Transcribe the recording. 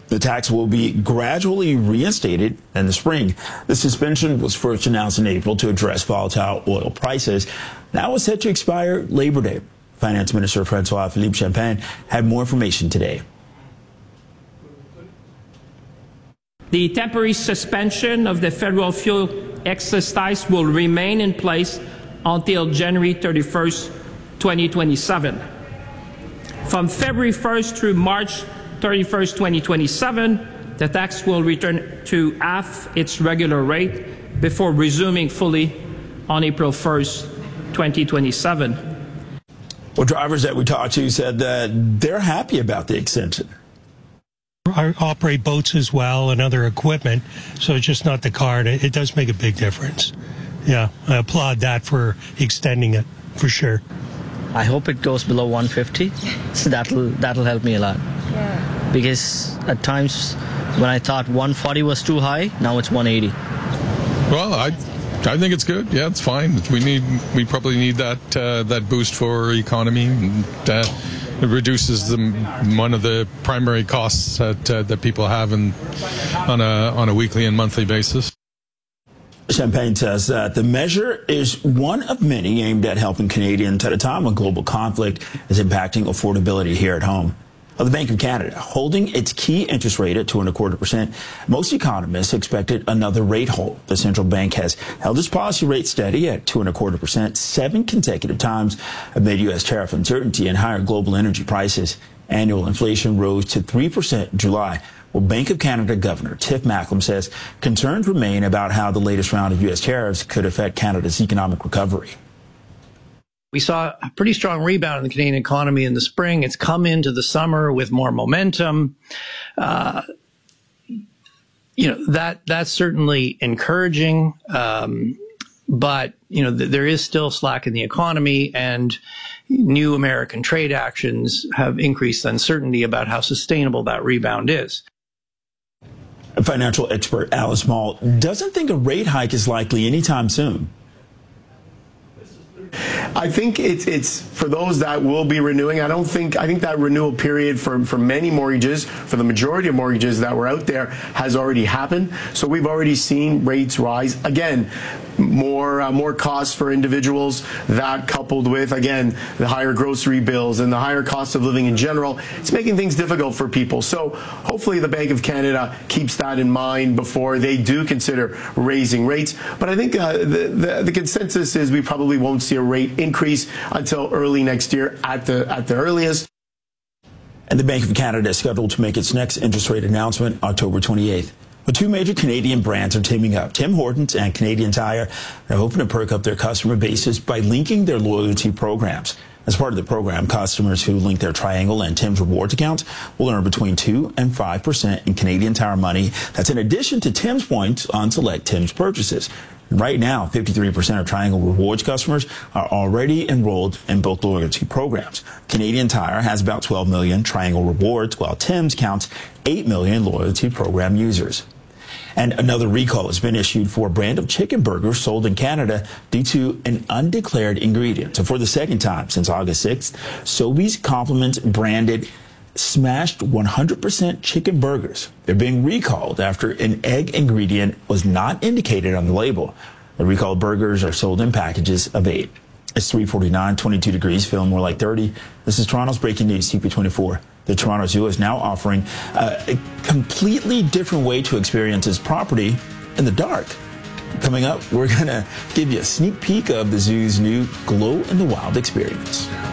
The tax will be gradually reinstated in the spring. The suspension was first announced in April to address volatile oil prices. Now it's set to expire Labor Day. Finance Minister François-Philippe Champagne had more information today. The temporary suspension of the federal fuel excise tax will remain in place until January 31st, 2027. From February 1st through March 31st, 2027, the tax will return to half its regular rate before resuming fully on April 1st, 2027. Well, drivers that we talked to said that they're happy about the extension. I operate boats as well and other equipment, so it's just not the car. It does make a big difference. Yeah, I applaud that for extending it, for sure. I hope it goes below 150, so that'll help me a lot. Yeah. Because at times when I thought 140 was too high, now it's 180. Well, I think it's good. Yeah, it's fine. We probably need that boost for economy. And, it reduces one of the primary costs that people have on a weekly and monthly basis. Champagne says that the measure is one of many aimed at helping Canadians at a time when global conflict is impacting affordability here at home. The Bank of Canada holding its key interest rate at 2.25%. Most economists expected another rate hold. The central bank has held its policy rate steady at 2.25% 7 consecutive times amid U.S. tariff uncertainty and higher global energy prices. Annual inflation rose to 3% in July. Well, Bank of Canada Governor Tiff Macklem says concerns remain about how the latest round of U.S. tariffs could affect Canada's economic recovery. We saw a pretty strong rebound in the Canadian economy in the spring. It's come into the summer with more momentum. That's certainly encouraging. But, there is still slack in the economy, and new American trade actions have increased uncertainty about how sustainable that rebound is. Financial expert Alice Mall doesn't think a rate hike is likely anytime soon. I think it's for those that will be renewing. I think that renewal period for many mortgages, for the majority of mortgages that were out there, has already happened. So we've already seen rates rise. Again, more costs for individuals. That coupled with, again, the higher grocery bills and the higher cost of living in general, it's making things difficult for people. So hopefully the Bank of Canada keeps that in mind before they do consider raising rates. But I think the consensus is we probably won't see a rate increase until early next year at the earliest. And the Bank of Canada is scheduled to make its next interest rate announcement October 28th. But two major Canadian brands are teaming up. Tim Hortons and Canadian Tire are hoping to perk up their customer bases by linking their loyalty programs. As part of the program, customers who link their Triangle and Tim's Rewards accounts will earn between 2 and 5% in Canadian Tire money. That's in addition to Tim's points on select Tim's purchases. Right now, 53% of Triangle Rewards customers are already enrolled in both loyalty programs. Canadian Tire has about 12 million Triangle Rewards, while Tim's counts 8 million loyalty program users. And another recall has been issued for a brand of chicken burgers sold in Canada due to an undeclared ingredient. So for the second time since August 6th, Sobeys Compliments branded smashed 100% chicken burgers. They're being recalled after an egg ingredient was not indicated on the label. The recalled burgers are sold in packages of 8. It's 3:49, 22 degrees, feeling more like 30. This is Toronto's breaking news, CP24. The Toronto Zoo is now offering a completely different way to experience its property in the dark. Coming up, we're going to give you a sneak peek of the zoo's new Glow in the Wild experience.